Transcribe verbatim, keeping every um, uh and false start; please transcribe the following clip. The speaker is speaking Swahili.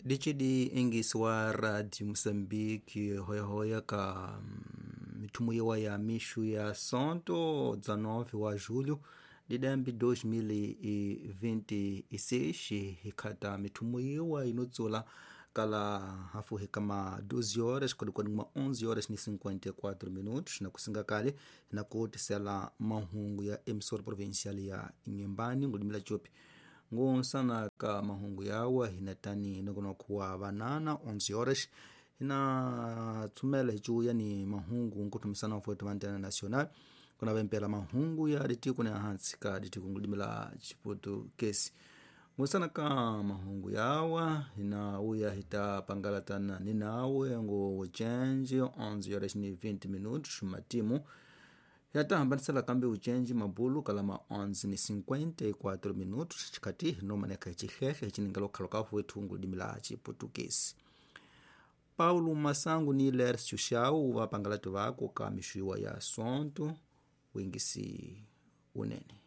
Dichidi ingisi wa Radio Moçambique hoya hoya ka mm, mitumuyewa ya mishu ya sonto dezenove wa julho de dois mil e vinte e seis hikata mitumuyewa inotsola kala hafu hikama doze horas kodi kodi ma onze horas ni cinquenta e quatro minutos na kusinga kale na kuotisela mahungu ya emissora provincial ya Inhambane ngudimila chopi ngonsana ka mahungu yawa hinatani nokono kuwa banana onze horas hina tsumela hichuya ni mahungu nkutumisana mfuetu mantena nacional kuna bempela mahungu ya ditiku na hansi ka ditiku ngudimila chiputu kesi ngonsana ka mahungu yawa hina uya hita pangalatana ninawe ngo uchenji onze horas ni vinte minutos matimu yata hambanisela kambi uchenji mabulu kalama onze ni cinquenta e quatro minutos chikati no maneka chihehe chiningalo kalokafu wetu ngudimila chiputukesi Paulo Masangu ni Lercio Shau wa pangalatu wako ka mishiwa ya sonto wingisi unene